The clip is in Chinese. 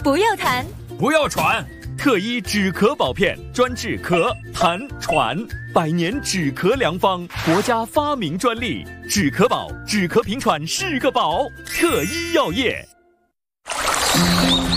不要痰， 不要喘。特医止咳宝片，专治咳、痰、喘，100年止咳良方，国家发明专利。止咳宝，止咳平喘是个宝。特医药业。